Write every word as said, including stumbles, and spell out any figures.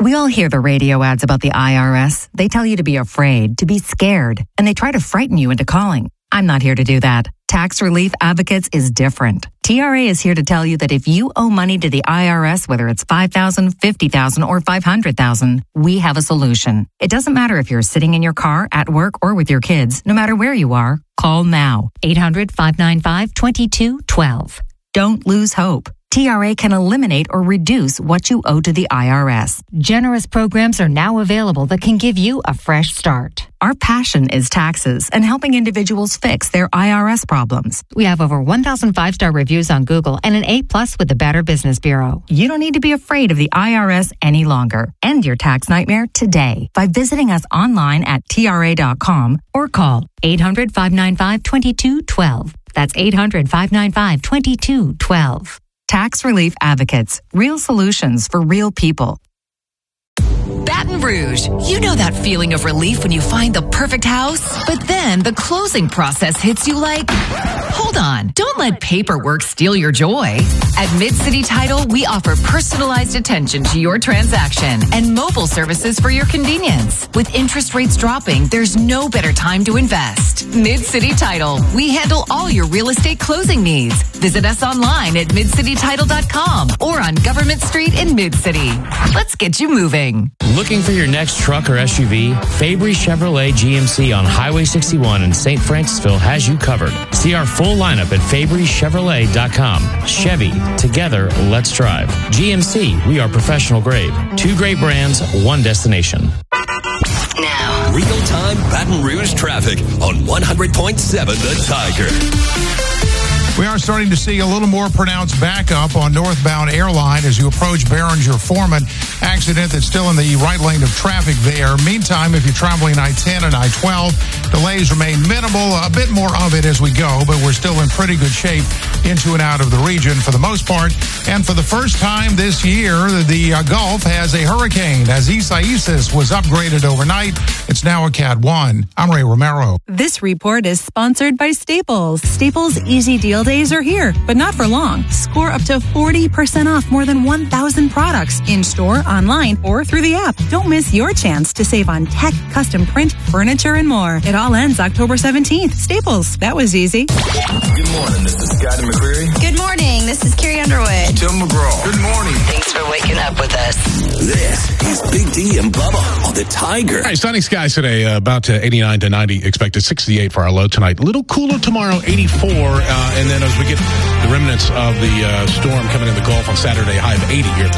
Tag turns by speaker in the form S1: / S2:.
S1: We all hear the radio ads about the I R S. They tell you to be afraid, to be scared, and they try to frighten you into calling. I'm not here to do that. Tax Relief Advocates is different. T R A is here to tell you that if you owe money to the I R S, whether it's five thousand dollars, fifty thousand dollars, or five hundred thousand dollars, we have a solution. It doesn't matter if you're sitting in your car, at work, or with your kids. No matter where you are, call now. eight hundred, five nine five, two two one two. Don't lose hope. T R A can eliminate or reduce what you owe to the I R S. Generous programs are now available that can give you a fresh start. Our passion is taxes and helping individuals fix their I R S problems. We have over one thousand five-star reviews on Google and an A plus with the Better Business Bureau. You don't need to be afraid of the I R S any longer. End your tax nightmare today by visiting us online at T R A dot com or call eight hundred, five nine five, two two one two. That's eight hundred, five nine five, two two one two. Tax Relief Advocates. Real solutions for real people.
S2: Baton Rouge. You know that feeling of relief when you find the perfect house? But then the closing process hits you like, hold on, don't let paperwork steal your joy. At Mid-City Title, we offer personalized attention to your transaction and mobile services for your convenience. With interest rates dropping, there's no better time to invest. Mid-City Title. We handle all your real estate closing needs. Visit us online at mid city title dot com or on Government Street in Mid-City. Let's get you moving.
S3: Looking for your next truck or S U V? Fabry Chevrolet G M C on Highway sixty-one in Saint Francisville has you covered. See our full lineup at fabry chevrolet dot com. Chevy, together, let's drive. G M C, we are professional grade. Two great brands, one destination.
S4: Now, real-time Baton Rouge traffic on one hundred point seven The Tiger.
S5: We are starting to see a little more pronounced backup on northbound Airline as you approach Behringer Foreman. Accident that's still in the right lane of traffic there. Meantime, if you're traveling I ten and I twelve, delays remain minimal. A bit more of it as we go, but we're still in pretty good shape into and out of the region for the most part. And for the first time this year, the uh, Gulf has a hurricane as Isaias was upgraded overnight. It's now a Cat one. I'm Ray Romero.
S6: This report is sponsored by Staples. Staples Easy Deal Days are here, but not for long. Score up to forty percent off more than one thousand products in-store, online, or through the app. Don't miss your chance to save on tech, custom print, furniture, and more. It all ends October seventeenth. Staples. That was easy.
S7: Good morning. This is Scotty McCreery.
S8: Good morning. This is Carrie Underwood.
S7: Tim McGraw. Good morning.
S8: Thanks for waking up with us.
S4: This is Big D and Bubba on The Tiger.
S9: All right, sunny skies today, uh, about to eighty-nine to ninety expected, sixty-eight for our low tonight. A little cooler tomorrow, eighty-four, uh, and then as we get the remnants of the uh, storm coming in the Gulf on Saturday, high of eighty here.